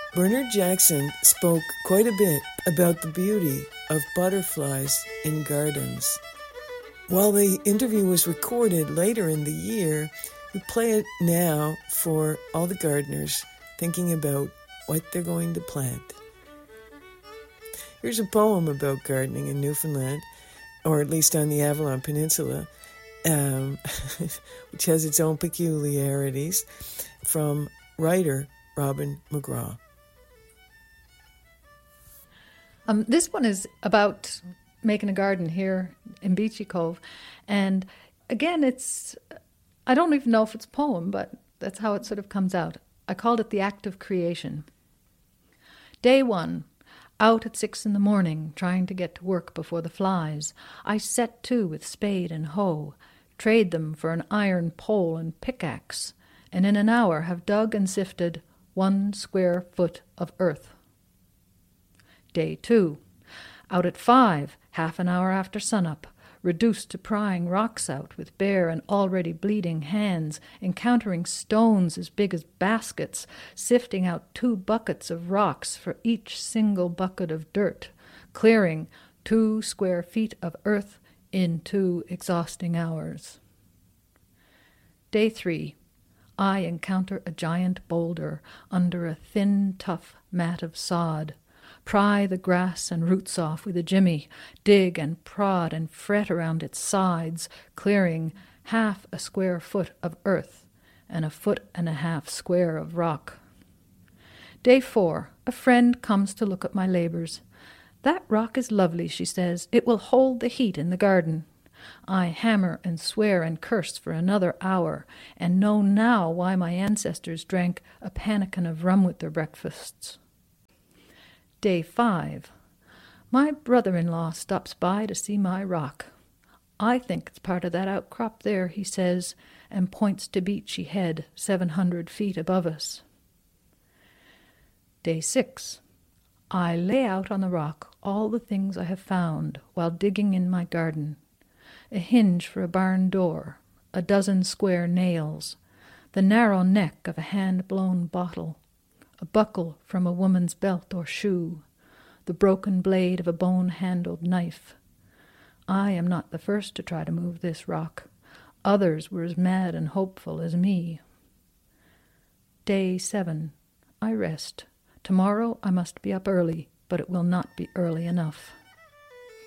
Bernard Jackson spoke quite a bit about the beauty of butterflies in gardens. While the interview was recorded later in the year, we play it now for all the gardeners thinking about what they're going to plant. Here's a poem about gardening in Newfoundland, or at least on the Avalon Peninsula, which has its own peculiarities, from writer Robin McGraw. This one is about making a garden here in Beachy Cove. And again, I don't even know if it's a poem, but that's how it sort of comes out. I called it The Act of Creation. Day 1. Out at 6 a.m, trying to get to work before the flies. I set to with spade and hoe, trade them for an iron pole and pickaxe, and in an hour have dug and sifted 1 square foot of earth. Day 2. Out at 5, half an hour after sunup, reduced to prying rocks out with bare and already bleeding hands, encountering stones as big as baskets, sifting out 2 buckets of rocks for each single bucket of dirt, clearing 2 square feet of earth in 2 exhausting hours. Day 3. I encounter a giant boulder under a thin, tough mat of sod. Pry the grass and roots off with a jimmy, dig and prod and fret around its sides, clearing half a square foot of earth and 1.5 foot square of rock. Day 4. A friend comes to look at my labours. That rock is lovely, she says. It will hold the heat in the garden. I hammer and swear and curse for another hour, and know now why my ancestors drank a pannikin of rum with their breakfasts. Day 5. My brother-in-law stops by to see my rock. I think it's part of that outcrop there, he says, and points to Beachy Head, 700 feet above us. Day 6. I lay out on the rock all the things I have found while digging in my garden. A hinge for a barn door, 12 square nails, the narrow neck of a hand-blown bottle, a buckle from a woman's belt or shoe, the broken blade of a bone-handled knife. I am not the first to try to move this rock. Others were as mad and hopeful as me. Day 7. I rest. Tomorrow I must be up early, but it will not be early enough.